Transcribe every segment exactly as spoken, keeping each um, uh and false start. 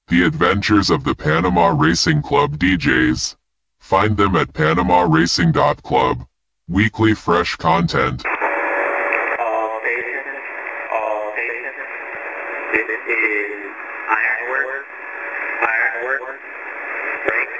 The Adventures of the Panama Racing Club D Js. Find them at panama racing dot club. Weekly fresh content. All stations, all stations. This is Ironworks, Ironworks, break.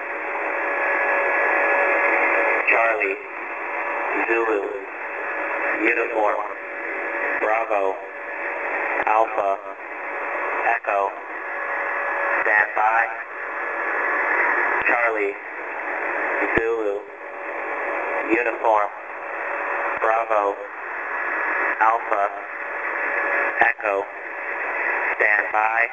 Charlie, Zulu, Uniform, Bravo, Alpha, Echo, stand by. Charlie, Zulu, Uniform, Bravo, Alpha, Echo, stand by.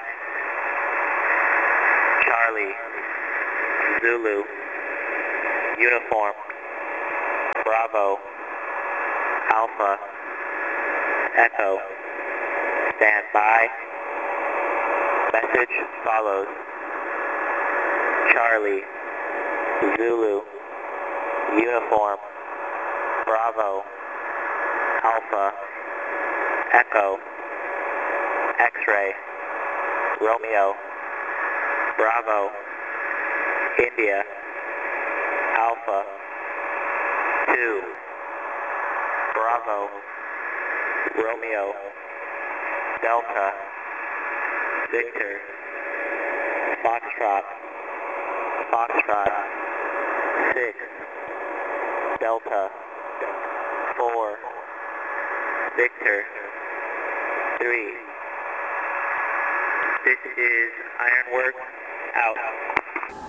Charlie, Zulu, Uniform, Bravo, Alpha, Echo, stand by. Message follows. Charlie, Zulu, Uniform, Bravo, Alpha, Echo, X-Ray, Romeo, Bravo, India, Alpha, two, Bravo, Romeo, Delta, Victor, Foxtrot, Foxtrot, six, Delta, four, Victor, three. This is Ironworks, out.